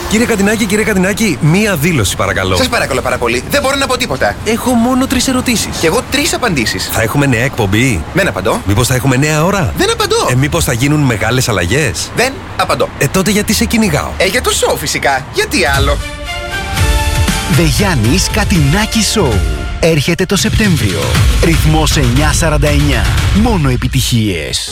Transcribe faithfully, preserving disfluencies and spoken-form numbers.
Κύριε Κατινάκη, κύριε Κατινάκη, μία δήλωση παρακαλώ. Σας παρακαλώ πάρα πολύ. Δεν μπορώ να πω τίποτα. Έχω μόνο τρεις ερωτήσεις. Και εγώ τρεις απαντήσεις. Θα έχουμε νέα εκπομπή? Δεν απαντώ. Μήπως θα έχουμε νέα ώρα? Δεν απαντώ. Ε, μήπως θα γίνουν μεγάλες αλλαγές? Δεν απαντώ. Ε, τότε γιατί σε κυνηγάω? Ε, για το show φυσικά. Γιατί άλλο? The Γιάννης Κατινάκη Show. Έρχεται το Σεπτέμβριο. Ρυθμός εννιά σαράντα εννιά. Μόνο επιτυχίες.